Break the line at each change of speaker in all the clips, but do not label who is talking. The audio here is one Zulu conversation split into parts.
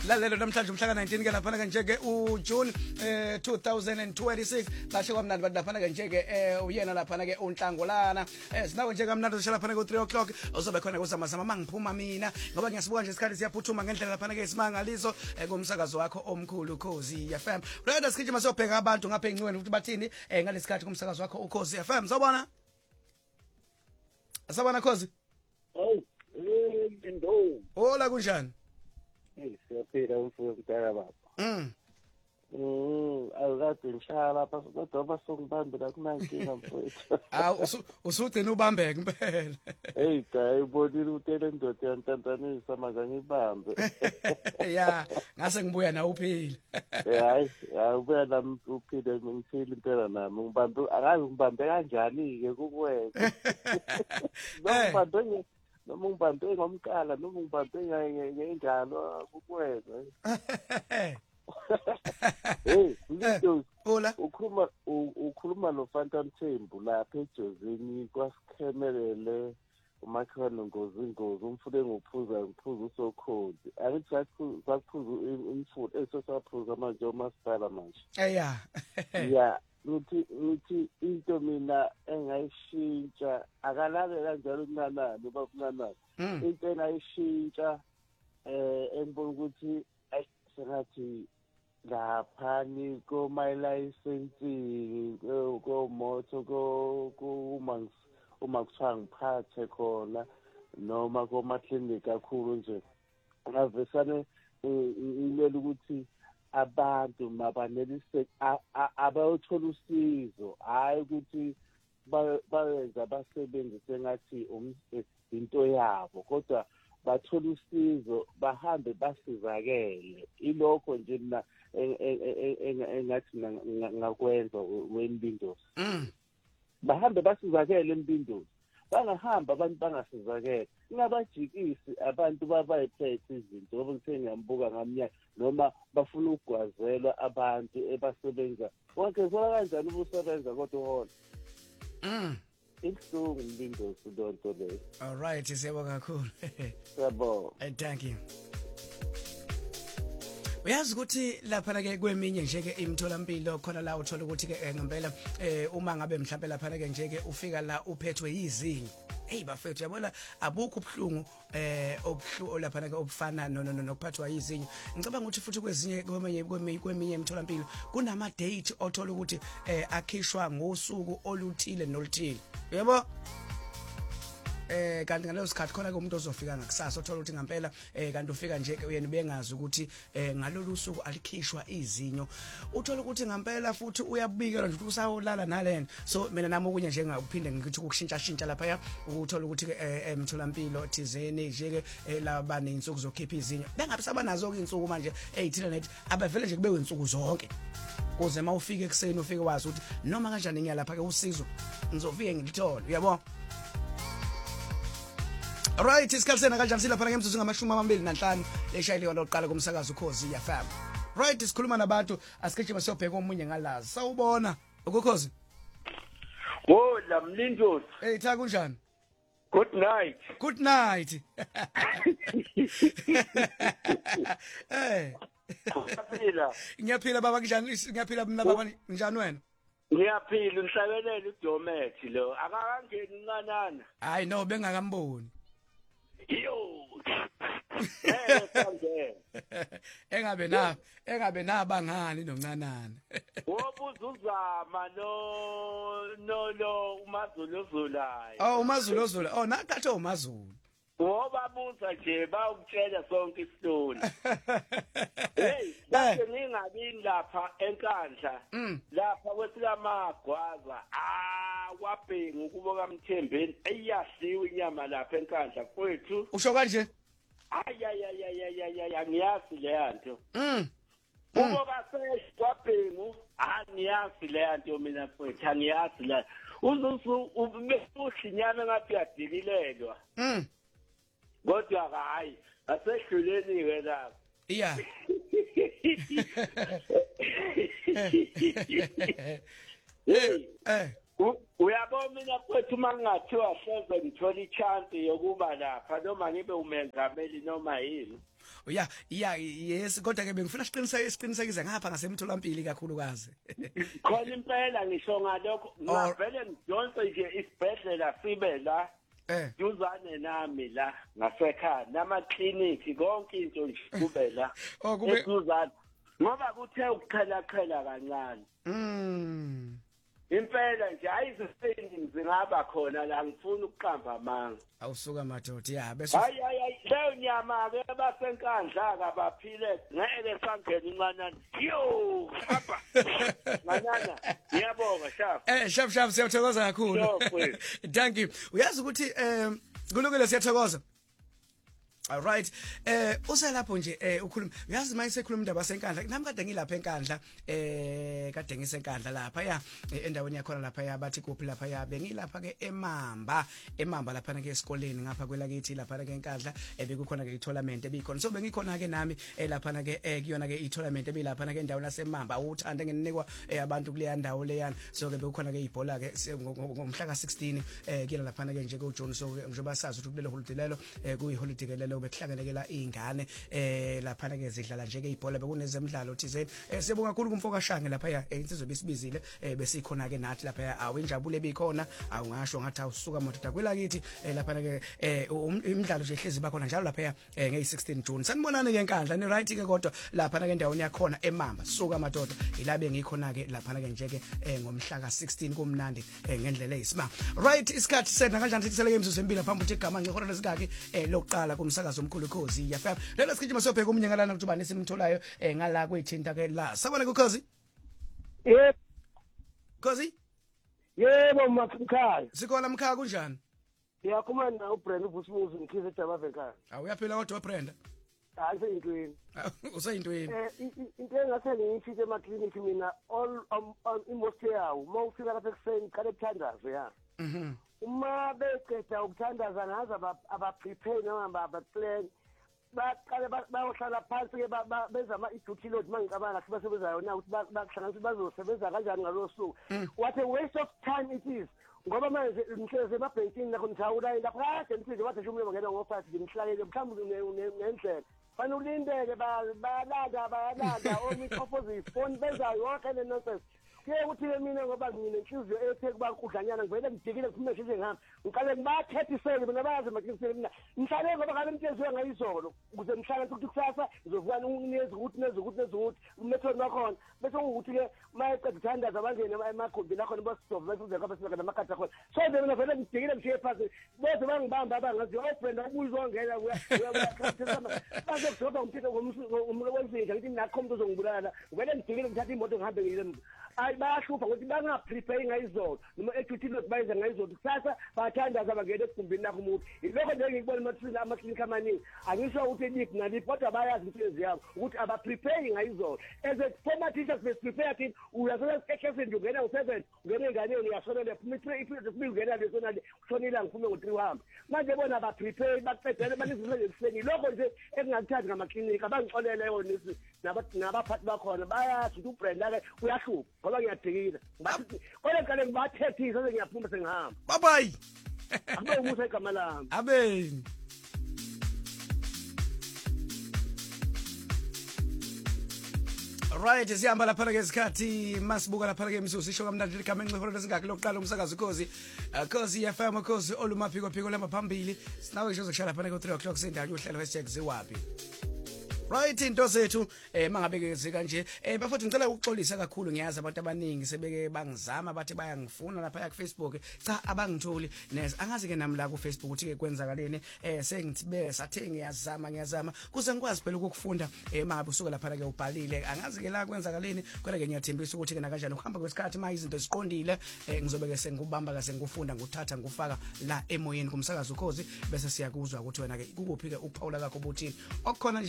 lalelo namhlanje umhla ka-19 ke laphana nje ke uJune 2026 bashe kwamnandi bantu laphana nje ke uyena laphana ke uNhlangulana sinawo nje kamnandi usha laphana ku 3 o'clock uzobe khona kuzamazama mangiphuma mina ngoba ngiyasibuka nje isikhathi siyaphuthuma ngendlela laphana ke isimangaliso kumsakazo wakho omkhulu Ukhozi FM. Brother sikijima siyobheka abantu ngapha encweni ukuthi bathini ngalesikhathi kumsakazo wakho Ukhozi FM. Sawubona? Asabana Khozi?
Hey, ndo.
Hola kunjani?
Hey, siyaphila umfuyo kudala baba. Awukade ngishaya lapha kodwa basongibambela kunankinga mfowethu.
Usugcina ubambeke impela.
Hey, guy, ubonile utele ndoda yantantanisa manje ngibambe.
Yeah, ngase ngibuya na uphila.
Hayi, ubuya nami uphile ngifile impela nami ngibambe akazi ngibambe kanjani ke kukwena. Noma ngibambe ngomkala noma ngibambe ngengalo kukwena. Hey, Lindo,
hola.
Ukhuluma noFanta Mthembu lapha ejozini kwasikhemelele umakhelwane ngozi umfule ngiphuza usokhodi. Akithi sakuphuza umfule esosaphuza manje umasipala manje.
Yeah.
Yeah, uthi into mina engayishintsha akalale kanjalo kunanani bakunanani. Into engayishintsha engibona ukuthi sengathi laphani my license go moto uma kuthiwa ngiphathe khona noma koma-clinic kakhulu nje ngavesane imele ukuthi abantu mabaneliseke abayothola usizo hayi ukuthi bayenza abasebenzi sengathi into yabo kodwa bathola usizo bahambe basizakele ilokho nje mina engathi ngakwenza weMbindozi bahambe basizakele eMbindozi bangahamba abantu bangasizakele ngabajikisi abantu babayiphethe izinto ngoba ngithe ngiyambuka ngamnyaka noma bafuna ukugwazelwa abantu ebasebenza wonke zona kanjani ubusebenza kodwa uhola Ibuhlungu Mbindozi lonto leyo.
All right, siyabonga kakhulu.
Siyabonga.
Thank you. Uyazi ukuthi lapha ke kweminye nje ke imtholampilo khona la uthola ukuthi ke ngempela uma ngabe mhlawumbe lapha ke nje ke ufika la uphethwe yizinyo. Hey bafethu yabona abukho ubhlungu obhlu lapha ke obufana nokuphathwa yizinyo. Ngicabanga ukuthi futhi kwezinye kweminye imtholampilo kunama date othola ukuthi akhishwa ngosuku oluthile noluthile. Yebo? Kanti ngaleso sikhathi khona ke umuntu ozofika ngakusasa othola ukuthi ngempela kanti ufika nje uyena bengazi ukuthi ngalolu suku alikhishwa izinyo uthola ukuthi ngempela futhi uyabikela nje ukuthi usawolala nalena so mina nami okunye nje ngakuphinde ngithi ukushintsha lapha ukuthola ukuthi ke emtholampilo thizeni nje ke laba nezinsuku zokhipha izinyo bengabe sabanazo ke insuku manje eyithina nethi abavele nje kube insuku zonke kuze mawufike ekseni ufike wazi ukuthi noma kanjani ngiyalapha ke usizo ngizofike ngilithola uyabona. Alright, isikhathi kanjani silapha ngemzuzu ngama-25 leshayiliwa lokuqala kumsakazo Ukhozi FM. Right, sikhuluma nabantu asikejima siyobheka omunye ngalazi. Sawubona Ukhozi.
Hola Mlindozi.
Hey, tha kunjani?
Good night.
Good night. Hey. Ngiyaphila baba kunjani? Ngiyaphila mina baba njani wena?
Ngiyaphila ngihlabelele uDomethi lo. Akakangeni ncanana.
Hayi no bengakamboni.
Yo.
Engabe nabangani noncanana.
Wobuzuzama no umazuluzulayo.
Oh umazuluzula. Oh nakathi umazulu.
Ngoba buza nje bawukutshela sonke isitori. Hey, bese ngingabini lapha enkandla. Lapha kwesikamagwaza. Wabhenga ukuba kaMthembeni eyahliwe inyama lapha enkandla kwethu.
Usho kanje?
Ay ngiyazi le nto. Ukuba sesibhengu ngiyazi le nto mina kwethu angiyazi la. Uzusu ubeshinyana ngathi yadililelwa. Kodwa hayi asehluleni ke lapha.
Yeah.
uyabona mina kwethu mangathiwa hleze ngithola ichance yokuba lapha noma ngibe umengameli noma yini.
Yes kodwa ke bengifuna siqinisekise ngapha ngasemtholampili kakhulukazi.
Khona impela ngisho ngalokho ngavele ngidonse nje isibhedlela sibe la. Duzane nami la ngasekhaya nama clinic konke into nje kube la. Duzane ngoba kuthe ukuqhela kancane. Impela nje ayiziseni zingaba khona la ngifuna ukuqamba amanga.
Awusuka madoda bese
hayi leyo nyama ke basenkandla kabaphile ngeke sangena inqanani yo apha manana ngiyabonga shap
shap siyathokoza kakhulu. Thank you. Uyazi ukuthi kulungile siyathokoza. All right uselapho nje ukhuluma uyazi mayise khuluma indaba senkandla nami kade ngilapha enkandla kade ngisenkandla lapha ya endaweni yakho lapha ya bathi kuphi lapha ya bengilapha ke emamba lapha ke esikoleni ngapha kwelakithi lapha ke enkandla bekukhona ke itournament ebikhona so bengikhona ke nami lapha ke kuyona ke itournament ebilapha ke endaweni lasemamba uthanda nginikwa abantu kuleya ndawo leyana so ke bekukhona ke ibhola ke ngomhla ka16 kuyela lapha ke nje ku June so njengoba sazi ukuthi kulelo holiday lelo kuyiholiday ke lelo bekuhlanganekela izingane lapha ke zidlala nje ke ibhola bekunezemidlalo thizeni siyabonga kakhulu kumfoka Shange lapha ya insizwe besibizile besikhona ke nathi lapha ya awinjabule ebikhona awungasho ngathi awusuka madoda kwelakithi lapha ke imidlalo nje ehlezi bakhona njalo lapha ya nge16 June sanibonani ke enkandla ni right ke kodwa lapha ke endaweni yakhona emamba suka madoda ilabe ngikhona ke lapha ke nje ke ngomhla ka16 kumnandi ngendlela eyisimanga right isikhathi sena kanjani sithi seleke imzuzu empila phambi ukuthi igama ngehora lesingaki lokuqala kumsakazo omkhulu Khosi FM lelo sigijima sobheka umnyaka lana ukuthi ubani simtholayo ngala kwethinta ke la sabona ku Khosi
yebo
Khosi
yebo mkhaya
sikona mkhaya kunjani
yakhuluma na uBrenda uVusimuzi ngikhize eJava ekhaya
uyaphila kodwa Brenda
ayiseyintweni
useyintweni
into engase ngiyishite ema-clinic mina all imost yawo mawufika lapha ekuseni qale kuthandaze ya uma beqeda ukuthandaza ngaze aba-prepare noma aba-plan baqale bayohlala phansi ke benza ama-duty load mangicabanga kahle basebenza yona ukuthi bakuhlanganisa bazosebenza kanjani ngalo suku what a waste of time it is ngoba manje ngihleze emabhenkini nakho ngithawula lapha kade mthinde bathi nje umuntu ngena ngo-5 ngimhlakele mhlawumbe ngendlela fanele ulindele bayalanda omicrophone ifoni benza yonke le nonsense ke ukuthi mina ngoba nginenhliziyo ethe kuba kudlanyana ngivele ngidikile kuphuma nje ngihamba ngiqale ngibathethisele mina bayazi makinisele mina ngihlale ngoba ngabe imthenziwe ngayizolo ukuze ngihlale ukuthi kusasa ngizovuka nezukuthi umethod wakhona bese ukuthi ke mayeqeda ukuthandaza abangene emakhombi lakhona basidovu bese kwaba sibeka namakhathi akhona so nje mina vele ngidikile ngishiye phansi bese bangibamba abangazi friend ubuzo ongena uyakhathisa base kuzoba umthetho ngomuntu wenzinja ngithi nakho umuntu uzongibulala vele ngidikile ngithatha imoto ngihambe ngiyile bayashupha ukuthi bangaprepare ngayizolo noma equity lot bayenza ngayizolo kusasa bathandaza bangene egumbini lakho umuntu ilokho nje ngikubona mathini ama-clinic amaningi angisho ukuthi eliphi naliphi kodwa bayazi imisebenzi yabo ukuthi abaprepare ngayizolo as a former teacher prepare thini uyasola ekhesini nje ungena ngo-7 ungena enganeni uyasonele phuma ungena lesonale ushonile ngiphume ngo-3 uhambe manje bona abaprepare baqedele banizisele ekuseni ilokho nje engingakuthandi ngama-clinic abangixolele yonisi nabaphathi bakhona bayazi ukuthi uBrenda-ke uyahlupha ngoba ngiyadikile kodwa ngikale ngibathethisa sengiyaphuma sengihamba
bye
abe umusa igama lami
abeni right siyahamba lapha ke isikhathi masibuka lapha ke imisusi isho kamnandi ligama engciholo lesingaki lokuqala umsakazo Khosi FM Khosi olumaphiko lamba phambili sinawe nje uzokushala lapha ku 3 o'clock sendawo uhlelo hashtag ziwapi right into zethu mangabe ke kanje bafowethu ngicela ukuxolisa kakhulu ngiyazi abantu abaningi sebeke bangizama bathi bayangifuna lapha ku Facebook cha abangitholi neze angazi ke nami la ku Facebook uthi ke kwenzakaleni sengithibe sathe ngiyazama kuze ngikwazi phela ukukufunda mangabe usuka lapha ke ubhalile angazi ke la kwenzakaleni kodwa ke ngiyathembisa ukuthi ke nakanjani ukuhamba kwesikhathi maye izinto ziqondile ngizobe ke sengikubamba ke sengikufunda nguthatha ngufaka la emoyeni kumsakazo Khosi bese siyakuzwa ukuthi wena ke kukuphi ke ukuphawula kakho ubuthini okukhona nje ama voice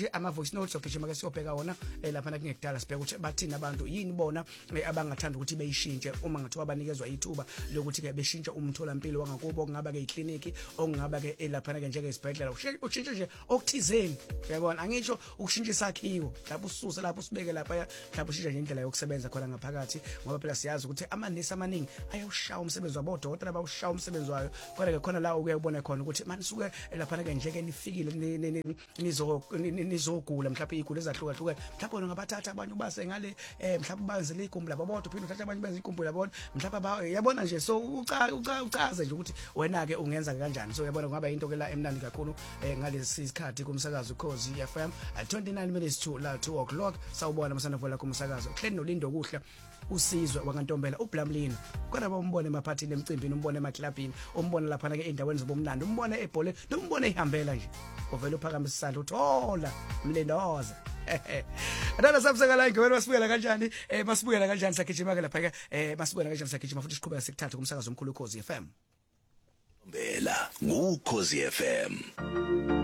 voice notes ogijima ke siyobheka wona lapha ngekudala sibheka ukuthi bathina abantu yini bona abangathanda ukuthi beyishintshe uma ngathiwa banikezwa ithuba lokuthi ke beshintshe umtholampilo wangakubo kungaba ke iclinic okungaba ke lapha ke njenge isibhedlela ushintshe nje okuthizeni uyabona angisho ukushintsha isakhiwo lapho ususe lapho usibeke lapha mhlawumbe ushintsha nje indlela yokusebenza khona ngaphakathi ngoba phela siyazi ukuthi amanesi amaningi ayawushaya umsebenzi wabo odokotela bawushaya umsebenzi wayo kodwa ke khona la ukuyabona khona ukuthi manje suke lapha ke njeke nifikile nizogula mhlawumbe igula ezahlukahlukene mhlawumbe ngabathatha abanye ubase ngale mhlawumbe bazele igumbi labo bodwa phinde uthatha abanye benze igumbi labo mhlawumbe yabona nje so ucaze nje ukuthi wena ke ungenza kanjani so yabona kungaba into ke la emnandi kakhulu ngalesi sikhathi kumsakazo Khosi FM at 29 minutes to la 2 o'clock sawubona masanavulela kumsakazo Clan Nolindo kuhla usizwe wakantombela uBlamlini kodwa bombone emaphathini emcimbini umbone emaclubini umbone lapha ke endaweni zobomnandi umbone ebholeni umbone ehambela nje uvela uphakamisa isandla uthola mlendoza Adala sabuseka la ngibona basibukela kanjani basibukela kanjani sagijima ke lapha ke basibukela kanjani sagijima futhi siqhubeka sikuthatha kumsakazo omkhulu Khosi FM
Bela ngukhosi FM